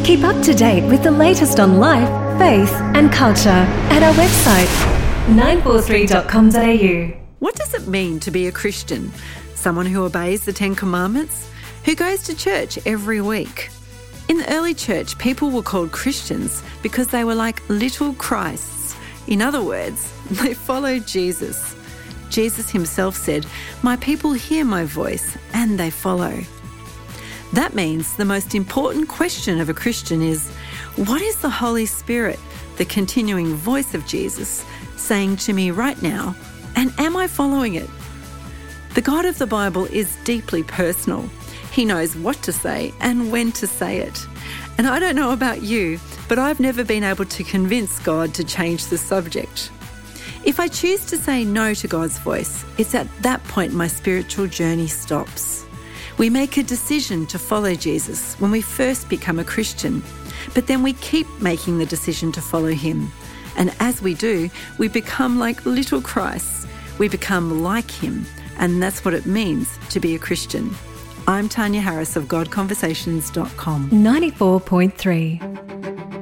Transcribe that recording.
Keep up to date with the latest on life, faith and culture at our website 943.com.au. What does it mean to be a Christian? Someone who obeys the Ten Commandments? Who goes to church every week? In the early church, people were called Christians because they were like little Christs. In other words, they followed Jesus. Jesus himself said, "My people hear my voice and they follow." That means the most important question of a Christian is, what is the Holy Spirit, the continuing voice of Jesus, saying to me right now, and am I following it? The God of the Bible is deeply personal. He knows what to say and when to say it. And I don't know about you, but I've never been able to convince God to change the subject. If I choose to say no to God's voice, it's at that point my spiritual journey stops. We make a decision to follow Jesus when we first become a Christian, but then we keep making the decision to follow him. And as we do, we become like little Christs. We become like him, and that's what it means to be a Christian. I'm Tanya Harris of GodConversations.com. 94.3